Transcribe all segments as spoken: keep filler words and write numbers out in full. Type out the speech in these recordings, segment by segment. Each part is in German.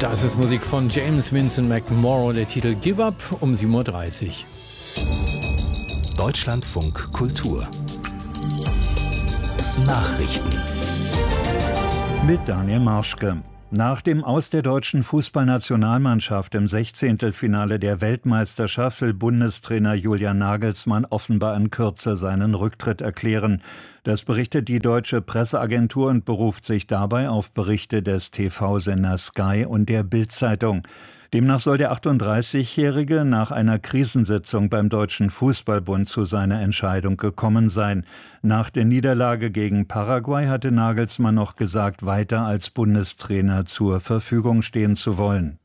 Das ist Musik von James Vincent McMorrow, der Titel Give Up um sieben Uhr dreißig. Deutschlandfunk Kultur Nachrichten mit Daniel Marschke. Nach dem Aus der deutschen Fußballnationalmannschaft im Sechzehntelfinale der Weltmeisterschaft will Bundestrainer Julian Nagelsmann offenbar in Kürze seinen Rücktritt erklären. Das berichtet die deutsche Presseagentur und beruft sich dabei auf Berichte des T V-Sender Sky und der Bild-Zeitung. Demnach soll der achtunddreißigjährige nach einer Krisensitzung beim Deutschen Fußballbund zu seiner Entscheidung gekommen sein. Nach der Niederlage gegen Paraguay hatte Nagelsmann noch gesagt, weiter als Bundestrainer zur Verfügung stehen zu wollen.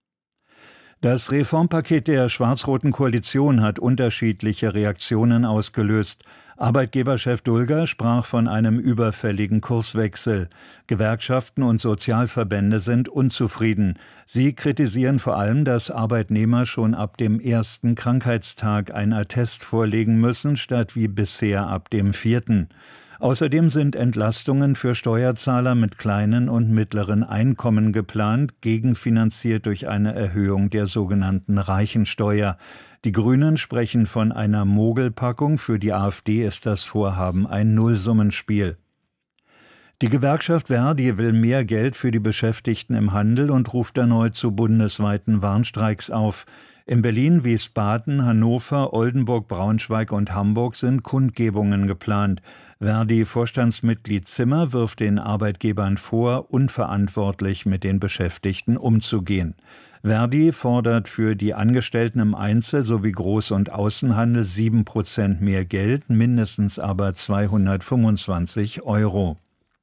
Das Reformpaket der schwarz-roten Koalition hat unterschiedliche Reaktionen ausgelöst. Arbeitgeberchef Dulger sprach von einem überfälligen Kurswechsel. Gewerkschaften und Sozialverbände sind unzufrieden. Sie kritisieren vor allem, dass Arbeitnehmer schon ab dem ersten Krankheitstag ein Attest vorlegen müssen, statt wie bisher ab dem vierten. Außerdem sind Entlastungen für Steuerzahler mit kleinen und mittleren Einkommen geplant, gegenfinanziert durch eine Erhöhung der sogenannten Reichensteuer. Die Grünen sprechen von einer Mogelpackung, für die AfD ist das Vorhaben ein Nullsummenspiel. Die Gewerkschaft Verdi will mehr Geld für die Beschäftigten im Handel und ruft erneut zu bundesweiten Warnstreiks auf. In Berlin, Wiesbaden, Hannover, Oldenburg, Braunschweig und Hamburg sind Kundgebungen geplant. Verdi-Vorstandsmitglied Zimmer wirft den Arbeitgebern vor, unverantwortlich mit den Beschäftigten umzugehen. Verdi fordert für die Angestellten im Einzel- sowie Groß- und Außenhandel sieben Prozent mehr Geld, mindestens aber zweihundertfünfundzwanzig Euro.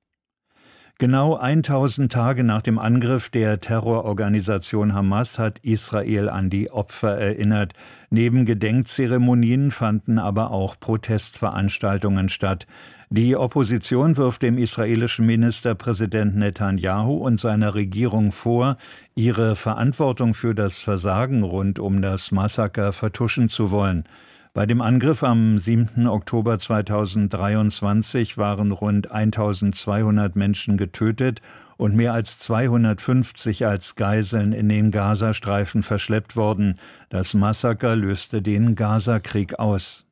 Genau tausend Tage nach dem Angriff der Terrororganisation Hamas hat Israel an die Opfer erinnert. Neben Gedenkzeremonien fanden aber auch Protestveranstaltungen statt. Die Opposition wirft dem israelischen Ministerpräsident Netanyahu und seiner Regierung vor, ihre Verantwortung für das Versagen rund um das Massaker vertuschen zu wollen. Bei dem Angriff am siebten Oktober zweitausenddreiundzwanzig waren rund eintausendzweihundert Menschen getötet und mehr als zweihundertfünfzig als Geiseln in den Gazastreifen verschleppt worden. Das Massaker löste den Gazakrieg aus.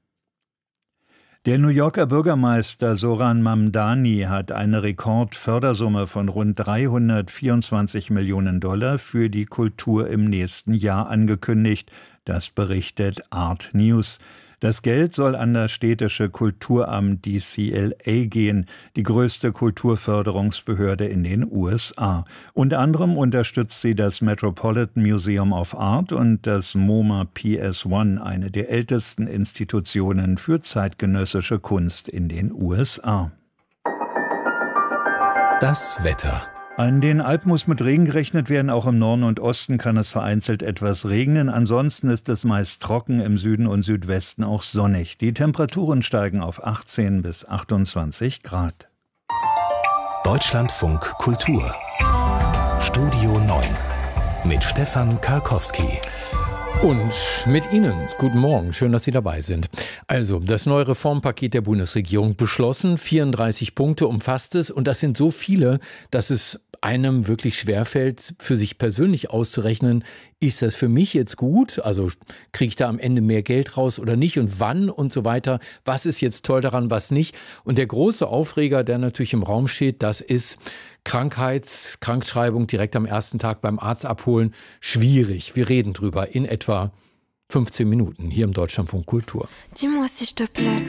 Der New Yorker Bürgermeister Zoran Mamdani hat eine Rekordfördersumme von rund dreihundertvierundzwanzig Millionen Dollar für die Kultur im nächsten Jahr angekündigt. Das berichtet Art News. Das Geld soll an das städtische Kulturamt D C L A gehen, die größte Kulturförderungsbehörde in den U S A. Unter anderem unterstützt sie das Metropolitan Museum of Art und das MoMA P S eins, eine der ältesten Institutionen für zeitgenössische Kunst in den U S A. Das Wetter. An den Alpen muss mit Regen gerechnet werden, auch im Norden und Osten kann es vereinzelt etwas regnen. Ansonsten ist es meist trocken, im Süden und Südwesten auch sonnig. Die Temperaturen steigen auf achtzehn bis achtundzwanzig Grad. Deutschlandfunk Kultur Studio neun mit Stefan Karkowski. Und mit Ihnen. Guten Morgen, schön, dass Sie dabei sind. Also, das neue Reformpaket der Bundesregierung beschlossen, vierunddreißig Punkte umfasst es und das sind so viele, dass es einem wirklich schwerfällt, für sich persönlich auszurechnen, ist das für mich jetzt gut? Also kriege ich da am Ende mehr Geld raus oder nicht und wann und so weiter? Was ist jetzt toll daran, was nicht? Und der große Aufreger, der natürlich im Raum steht, das ist Krankheits-, Krankschreibung direkt am ersten Tag beim Arzt abholen. Schwierig. Wir reden drüber in etwa fünfzehn Minuten hier im Deutschlandfunk Kultur. Dis-moi si je te plais.